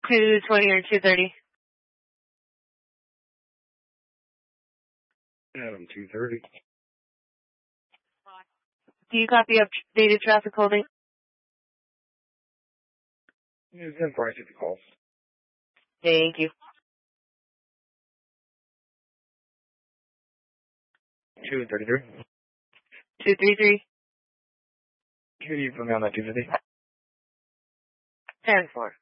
220 or 230? Adam 230. Do you copy updated traffic holding? It's in price of the call. Thank you. 233. 233? Can you put me on that 250? 10-4.